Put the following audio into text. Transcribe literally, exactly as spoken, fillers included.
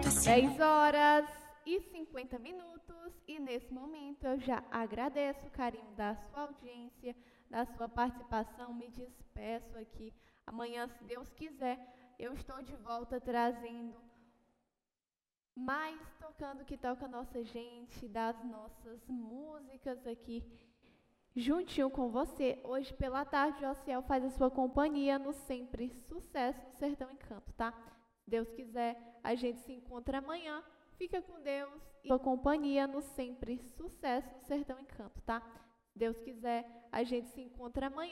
dez horas e cinquenta minutos, e nesse momento eu já agradeço o carinho da sua audiência, da sua participação, me despeço aqui. Amanhã, se Deus quiser, eu estou de volta trazendo mais Tocando que Toca a Nossa Gente, das nossas músicas aqui, juntinho com você. Hoje pela tarde o Ociel faz a sua companhia no Sempre Sucesso no Sertão Encanto, tá? Se Deus quiser, a gente se encontra amanhã. Fica com Deus e sua companhia no Sempre Sucesso no Sertão Encanto, tá? Se Deus quiser, a gente se encontra amanhã.